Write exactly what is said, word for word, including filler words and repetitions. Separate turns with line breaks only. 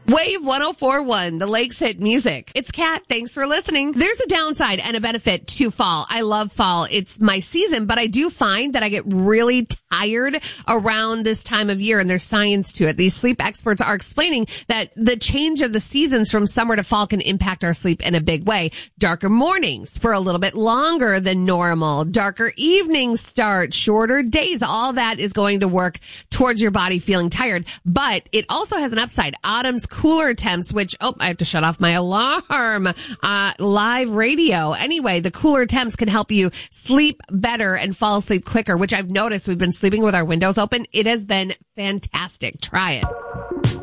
Wave one oh four point one, the Lakes Hit Music. It's Kat. Thanks for listening. There's a downside and a benefit to fall. I love fall. It's my season, but I do find that I get really tired around this time of year, and there's science to it. These sleep experts are explaining that the change of the seasons from summer to fall can impact our sleep in a big way. Darker mornings for a little bit longer than normal. Darker evenings start, shorter days. All that is going to work towards your body feeling tired, but it also has an upside. Autumn's cooler temps, which, oh, I have to shut off my alarm, uh, live radio. Anyway, the cooler temps can help you sleep better and fall asleep quicker, which I've noticed. We've been sleeping with our windows open. It has been fantastic. Try it.